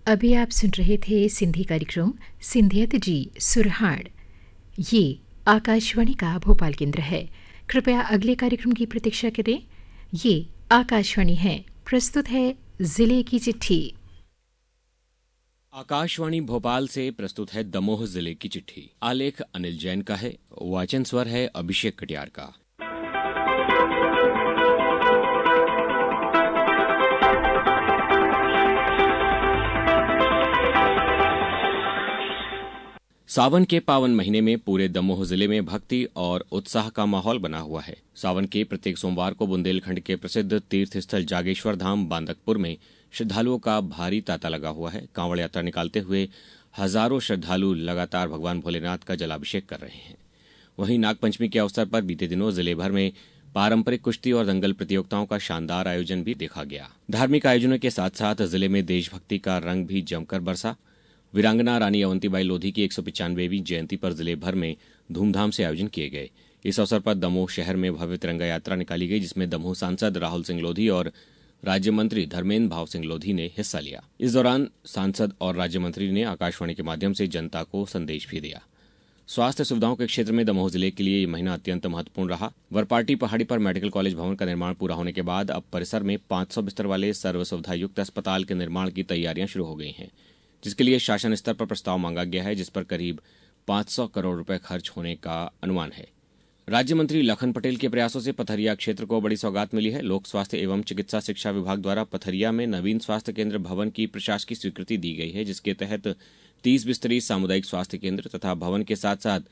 अभी आप सुन रहे थे सिंधी कार्यक्रम सिंधियत जी सुरहाड़। ये आकाशवाणी का भोपाल केंद्र है। कृपया अगले कार्यक्रम की प्रतीक्षा करें। ये आकाशवाणी है। प्रस्तुत है जिले की चिट्ठी। आकाशवाणी भोपाल से प्रस्तुत है दमोह जिले की चिट्ठी। आलेख अनिल जैन का है, वाचन स्वर है अभिषेक कटियार का। सावन के पावन महीने में पूरे दमोह जिले में भक्ति और उत्साह का माहौल बना हुआ है। सावन के प्रत्येक सोमवार को बुंदेलखंड के प्रसिद्ध तीर्थ स्थल जागेश्वर धाम बांदकपुर में श्रद्धालुओं का भारी तांता लगा हुआ है। कांवड़ यात्रा निकालते हुए हजारों श्रद्धालु लगातार भगवान भोलेनाथ का जलाभिषेक कर रहे हैं। वहीं नागपंचमी के अवसर पर बीते दिनों जिले भर में पारंपरिक कुश्ती और दंगल प्रतियोगिताओं का शानदार आयोजन भी देखा गया। धार्मिक आयोजनों के साथ साथ जिले में देशभक्ति का रंग भी जमकर बरसा। वीरांगना रानी अवंतीबाई लोधी की 195वीं जयंती पर जिले भर में धूमधाम से आयोजन किए गए। इस अवसर पर दमोह शहर में भव्य तिरंगा यात्रा निकाली गई, जिसमें दमोह सांसद राहुल सिंह लोधी और राज्य मंत्री धर्मेंद्र भाव सिंह लोधी ने हिस्सा लिया। इस दौरान सांसद और राज्य मंत्री ने आकाशवाणी के माध्यम से जनता को संदेश भी दिया। स्वास्थ्य सुविधाओं के क्षेत्र में दमोह जिले के लिए ये महीना अत्यंत महत्वपूर्ण रहा। वरपाटी पहाड़ी पर मेडिकल कॉलेज भवन का निर्माण पूरा होने के बाद अब परिसर में 500 बिस्तर वाले सर्व सुविधा युक्त अस्पताल के निर्माण की तैयारियां शुरू हो गई हैं, जिसके लिए शासन स्तर पर प्रस्ताव मांगा गया है, जिस पर करीब 500 करोड़ रुपए खर्च होने का अनुमान है। राज्य मंत्री लखन पटेल के प्रयासों से पथरिया क्षेत्र को बड़ी सौगात मिली है। लोक स्वास्थ्य एवं चिकित्सा शिक्षा विभाग द्वारा पथरिया में नवीन स्वास्थ्य केंद्र भवन की प्रशासकीय स्वीकृति दी गई है, जिसके तहत 30 बिस्तरी सामुदायिक स्वास्थ्य केंद्र तथा भवन के साथ साथ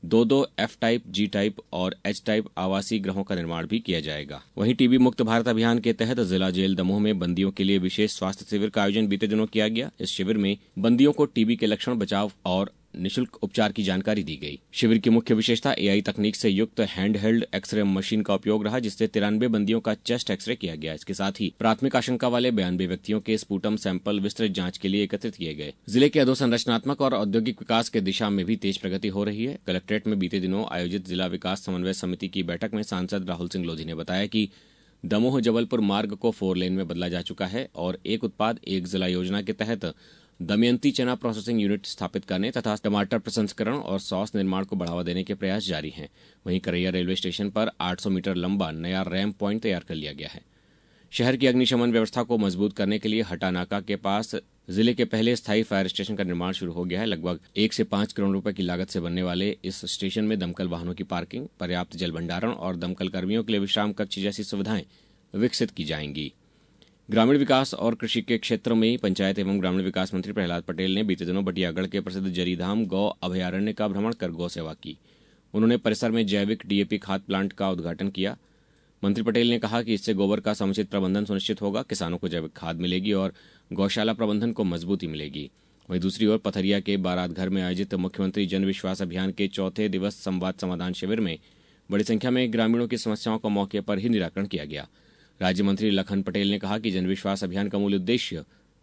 2 F टाइप, G टाइप और H टाइप आवासीय गृहों का निर्माण भी किया जाएगा। वहीं टीबी मुक्त भारत अभियान के तहत जिला जेल दमोह में बंदियों के लिए विशेष स्वास्थ्य शिविर का आयोजन बीते दिनों किया गया। इस शिविर में बंदियों को टीबी के लक्षण, बचाव और निःशुल्क उपचार की जानकारी दी गई। शिविर की मुख्य विशेषता AI तकनीक से युक्त हैंडहेल्ड एक्सरे मशीन का उपयोग रहा, जिससे 93 बंदियों का चेस्ट एक्सरे किया गया। इसके साथ ही प्राथमिक आशंका वाले 92 व्यक्तियों के स्पूटम सैंपल विस्तृत जांच के लिए एकत्रित किए गए। जिले के अधोसंरचनात्मक और औद्योगिक विकास के दिशा में भी तेज प्रगति हो रही है। कलेक्ट्रेट में बीते दिनों आयोजित जिला विकास समन्वय समिति की बैठक में सांसद राहुल सिंह लोधी ने बताया कि दमोह जबलपुर मार्ग को 4 लेन में बदला जा चुका है और एक उत्पाद एक जिला योजना के तहत दमयंती चना प्रोसेसिंग यूनिट स्थापित करने तथा टमाटर प्रसंस्करण और सॉस निर्माण को बढ़ावा देने के प्रयास जारी हैं। वहीं करैया रेलवे स्टेशन पर 800 मीटर लंबा नया रैंप पॉइंट तैयार कर लिया गया है। शहर की अग्निशमन व्यवस्था को मजबूत करने के लिए हटा नाका के पास जिले के पहले स्थायी फायर स्टेशन का निर्माण शुरू हो गया है। लगभग 1 से 5 करोड़ रुपए की लागत से बनने वाले इस स्टेशन में दमकल वाहनों की पार्किंग, पर्याप्त जल भंडारण और दमकल कर्मियों के लिए विश्राम कक्ष जैसी सुविधाएं विकसित की जाएंगी। ग्रामीण विकास और कृषि के क्षेत्र में पंचायत एवं ग्रामीण विकास मंत्री प्रहलाद पटेल ने बीते दिनों बटियागढ़ के प्रसिद्ध जरीधाम गौ अभयारण्य का भ्रमण कर गौ सेवा की। उन्होंने परिसर में जैविक DAP खाद प्लांट का उद्घाटन किया। मंत्री पटेल ने कहा कि इससे गोबर का समुचित प्रबंधन सुनिश्चित होगा, किसानों को जैविक खाद मिलेगी और गौशाला प्रबंधन को मजबूती मिलेगी। वहीं दूसरी ओर पथरिया के बारात घर में आयोजित मुख्यमंत्री जन विश्वास अभियान के 4थे दिवस संवाद समाधान शिविर में बड़ी संख्या में ग्रामीणों की समस्याओं का मौके पर ही निराकरण किया गया। राज्य मंत्री लखन पटेल ने कहा कि जनविश्वास अभियान का मूल उद्देश्य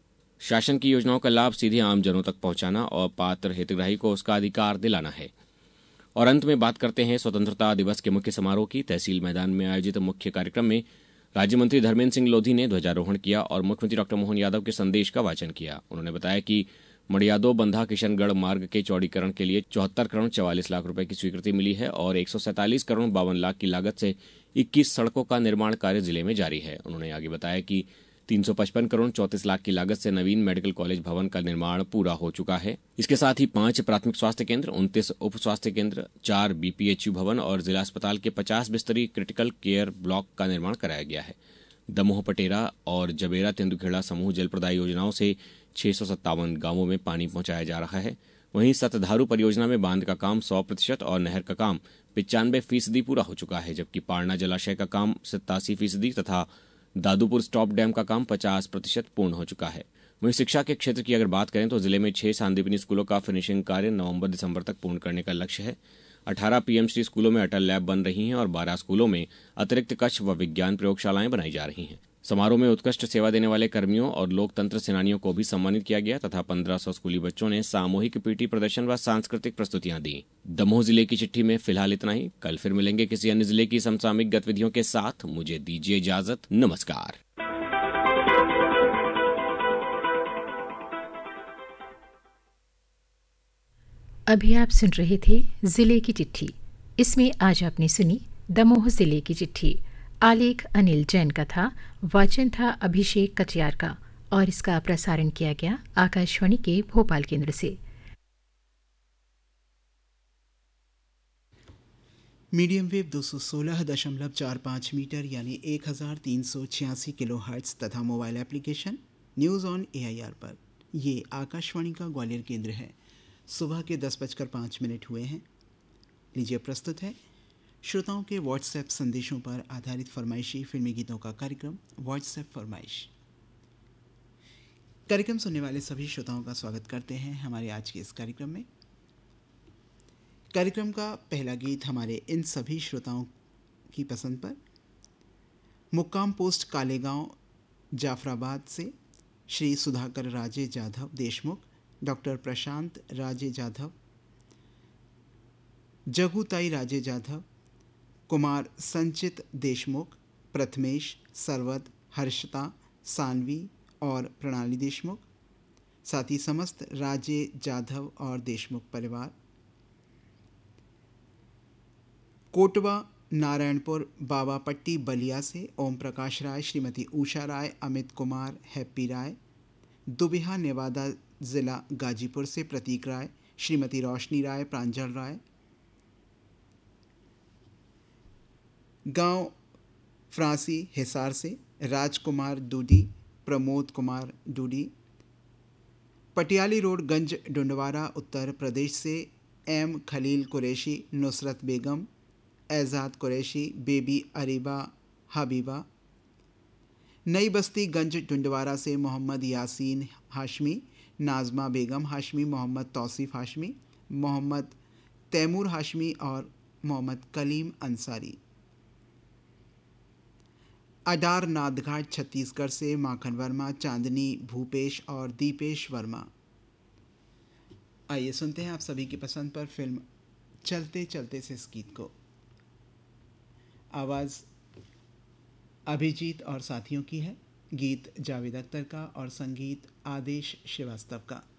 शासन की योजनाओं का लाभ सीधे आम जनों तक पहुंचाना और पात्र हितग्राही को उसका अधिकार दिलाना है। और अंत में बात करते हैं स्वतंत्रता दिवस के मुख्य समारोह की। तहसील मैदान में आयोजित मुख्य कार्यक्रम में राज्य मंत्री धर्मेंद्र सिंह लोधी ने ध्वजारोहण किया और मुख्यमंत्री डॉक्टर मोहन यादव के संदेश का वाचन किया। उन्होंने बताया कि मड़ियादो बंधा किशनगढ़ मार्ग के चौड़ीकरण के लिए 74 करोड़ 44 लाख रुपए की स्वीकृति मिली है और 147 करोड़ 52 लाख की लागत से 21 सड़कों का निर्माण कार्य जिले में जारी है। उन्होंने आगे बताया कि 355 करोड़ 34 लाख की लागत से नवीन मेडिकल कॉलेज भवन का निर्माण पूरा हो चुका है। इसके साथ ही 5 प्राथमिक स्वास्थ्य केंद्र, 29 उप स्वास्थ्य केंद्र, 4 BPHU भवन और जिला अस्पताल के 50 बिस्तरी क्रिटिकल केयर ब्लॉक का निर्माण कराया गया है। दमोह पटेरा और जबेरा तेंदुखेड़ा समूह जल प्रदाय योजनाओं से 657 गांवों में पानी पहुंचाया जा रहा है। वहीं सतधारू परियोजना में बांध का काम 100% और नहर का काम 95% पूरा हो चुका है, जबकि पारना जलाशय का काम 87% तथा दादूपुर स्टॉप डैम का काम 50% पूर्ण हो चुका है। वहीं शिक्षा के क्षेत्र की अगर बात करें तो जिले में 6 सांदीपनी स्कूलों का फिनिशिंग कार्य नवंबर-दिसंबर तक पूर्ण करने का लक्ष्य है। 18 PMC स्कूलों में अटल लैब बन रही हैं और 12 स्कूलों में अतिरिक्त कक्ष व विज्ञान प्रयोगशालाएं बनाई जा रही हैं। समारोह में उत्कृष्ट सेवा देने वाले कर्मियों और लोकतंत्र सेनानियों को भी सम्मानित किया गया तथा 1500 स्कूली बच्चों ने सामूहिक पीटी प्रदर्शन व सांस्कृतिक प्रस्तुतियां दी। दमोह जिले की चिट्ठी में फिलहाल इतना ही। कल फिर मिलेंगे किसी अन्य जिले की समसामयिक गतिविधियों के साथ। मुझे दीजिए इजाजत। नमस्कार। अभी आप सुन रहे थे जिले की चिट्ठी। इसमें आज आपने सुनी दमोह जिले की चिट्ठी। आलेख अनिल जैन का था, वाचन था अभिषेक कटियार का, और इसका प्रसारण किया गया आकाशवाणी के भोपाल केंद्र से। मीडियम वेव 216.45 मीटर यानी 1386 किलो हर्ट्ज तथा mobile application news on AIR पर ये आकाशवाणी का ग्वालियर केंद्र है। सुबह के 10:05 हुए हैं। लीजिए प्रस्तुत है श्रोताओं के व्हाट्सएप संदेशों पर आधारित फरमाइशी फिल्मी गीतों का कार्यक्रम व्हाट्सएप फरमाइश। कार्यक्रम सुनने वाले सभी श्रोताओं का स्वागत करते हैं हमारे आज के इस कार्यक्रम में। कार्यक्रम का पहला गीत हमारे इन सभी श्रोताओं की पसंद पर मुक्काम पोस्ट कालेगांव जाफराबाद से श्री सुधाकर राजे जाधव देशमुख, डॉक्टर प्रशांत राजे जाधव, जगुताई राजे जाधव, कुमार संचित देशमुख, प्रथमेश, सरवद, हर्षता, सानवी और प्रणाली देशमुख, साथ ही समस्त राजे जाधव और देशमुख परिवार। कोटवा नारायणपुर बाबापट्टी बलिया से ओम प्रकाश राय, श्रीमती उषा राय, अमित कुमार, हैप्पी राय। दुबिहा नेवादा ज़िला गाजीपुर से प्रतीक राय, श्रीमती रोशनी राय, प्रांजल राय। गांव फ्रांसी हिसार से राजकुमार डूडी, प्रमोद कुमार डूडी। पटियाली रोड गंज डुंडवारा उत्तर प्रदेश से एम खलील कुरैशी, नुसरत बेगम, एजाद कुरैशी, बेबी अरीबा हबीबा। नई बस्ती गंज डुंडवारा से मोहम्मद यासीन हाशमी, नाजमा बेगम हाशमी, मोहम्मद तौसीफ हाशमी, मोहम्मद तैमूर हाशमी और मोहम्मद कलीम अंसारी। अडार नादघाट छत्तीसगढ़ से माखन वर्मा, चांदनी भूपेश और दीपेश वर्मा। आइए सुनते हैं आप सभी की पसंद पर फिल्म चलते चलते से इस गीत को। आवाज़ अभिजीत और साथियों की है, गीत जावेद अख्तर का और संगीत आदेश श्रीवास्तव का।